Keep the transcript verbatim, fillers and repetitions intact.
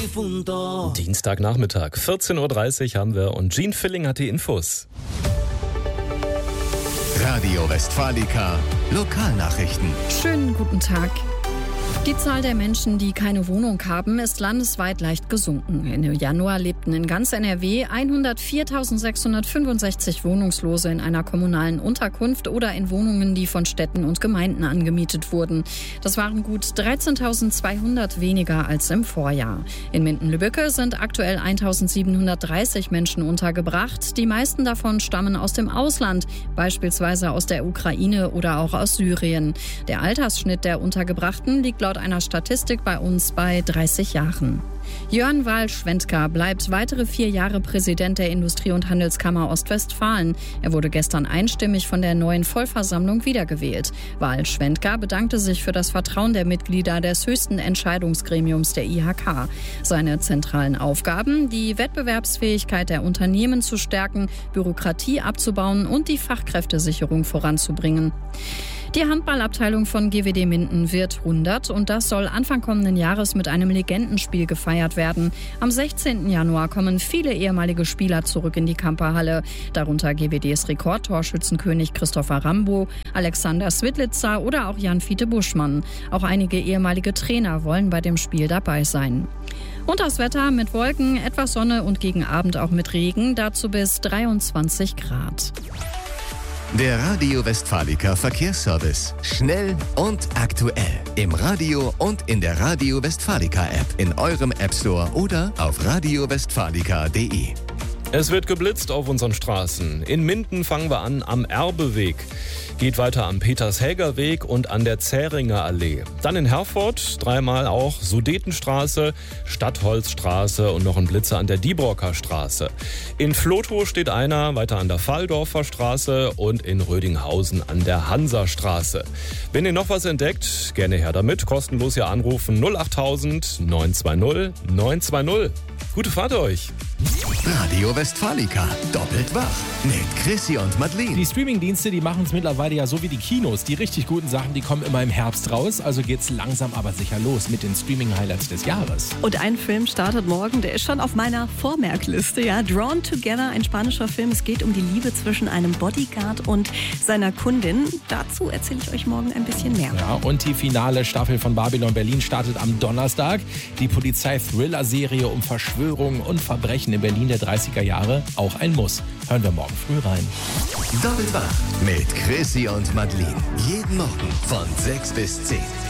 difunto. Dienstagnachmittag, vierzehn Uhr dreißig haben wir und Gene Filling hat die Infos. Radio Westfalica, Lokalnachrichten. Schönen guten Tag. Die Zahl der Menschen, die keine Wohnung haben, ist landesweit leicht gesunken. Ende Januar lebten in ganz N R W hundertviertausendsechshundertfünfundsechzig Wohnungslose in einer kommunalen Unterkunft oder in Wohnungen, die von Städten und Gemeinden angemietet wurden. Das waren gut dreizehntausendzweihundert weniger als im Vorjahr. In Minden-Lübbecke sind aktuell eintausendsiebenhundertdreißig Menschen untergebracht. Die meisten davon stammen aus dem Ausland, beispielsweise aus der Ukraine oder auch aus Syrien. Der Altersschnitt der Untergebrachten liegt laut einer Statistik bei uns bei dreißig Jahren. Jörn Wahl-Schwendker bleibt weitere vier Jahre Präsident der Industrie- und Handelskammer Ostwestfalen. Er wurde gestern einstimmig von der neuen Vollversammlung wiedergewählt. Wahl-Schwendker bedankte sich für das Vertrauen der Mitglieder des höchsten Entscheidungsgremiums der I H K. Seine zentralen Aufgaben: die Wettbewerbsfähigkeit der Unternehmen zu stärken, Bürokratie abzubauen und die Fachkräftesicherung voranzubringen. Die Handballabteilung von G W D Minden wird hundert und das soll Anfang kommenden Jahres mit einem Legendenspiel gefeiert werden. Am sechzehnten Januar kommen viele ehemalige Spieler zurück in die Kamperhalle, darunter G W Ds Rekordtorschützenkönig Christopher Rambo, Alexander Swidlitzer oder auch Jan-Fiete Buschmann. Auch einige ehemalige Trainer wollen bei dem Spiel dabei sein. Und das Wetter mit Wolken, etwas Sonne und gegen Abend auch mit Regen, dazu bis dreiundzwanzig Grad. Der Radio Westfalica Verkehrsservice. Schnell und aktuell. Im Radio und in der Radio Westfalica App. In eurem App Store oder auf radio westfalica punkt de. Es wird geblitzt auf unseren Straßen. In Minden fangen wir an am Erbeweg. Geht weiter am Peters-Häger-Weg und an der Zähringer Allee. Dann in Herford dreimal auch Sudetenstraße, Stadtholzstraße und noch ein Blitzer an der Diebrocker Straße. In Vlotho steht einer, weiter an der Falldorfer Straße und in Rödinghausen an der Hansastraße. Wenn ihr noch was entdeckt, gerne her damit. Kostenlos hier anrufen null achttausend neun zwei null neun zwei null. Gute Fahrt euch! Radio Westfalica, doppelt wach mit Chrissy und Madeleine. Die Streamingdienste, die machen es mittlerweile ja so wie die Kinos. Die richtig guten Sachen, die kommen immer im Herbst raus. Also geht's langsam aber sicher los mit den Streaming-Highlights des Jahres. Und ein Film startet morgen, der ist schon auf meiner Vormerkliste. Ja, Drawn Together, ein spanischer Film. Es geht um die Liebe zwischen einem Bodyguard und seiner Kundin. Dazu erzähle ich euch morgen ein bisschen mehr. Ja, und die finale Staffel von Babylon Berlin startet am Donnerstag. Die Polizei-Thriller-Serie um Verschwörungen und Verbrechen in Berlin der dreißiger Jahre, auch ein Muss. Hören wir morgen früh rein. Doppelt wach mit Chrissy und Madeleine. Jeden Morgen von sechs bis zehn.